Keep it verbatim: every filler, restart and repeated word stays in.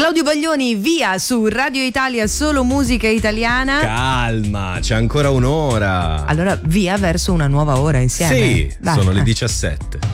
Claudio Baglioni, via su Radio Italia, solo musica italiana. Calma, c'è ancora un'ora. Allora via verso una nuova ora insieme. Sì, Dai. sono le diciassette.